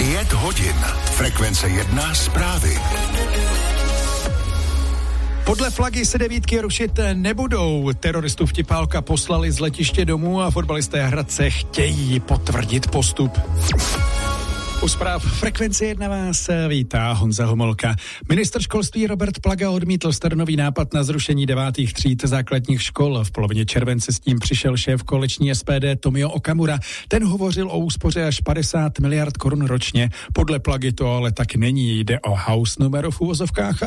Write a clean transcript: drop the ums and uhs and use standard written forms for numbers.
5 hodin. Frekvence 1 zprávy. Podle Flagy se 9 rušit nebudou. Teroristu Vtipálka poslali z letiště domů a fotbalisté Hradce chtějí potvrdit postup. U zpráv Frekvence 1 vás vítá Honza Homolka. Ministr školství Robert Plaga odmítl staronový nápad na zrušení 9. tříd základních škol. V polovině července s tím přišel šéf koaliční SPD Tomio Okamura. Ten hovořil o úspoře až 50 miliard korun ročně. Podle Plagy to ale tak není. Jde o house numero v uvozovkách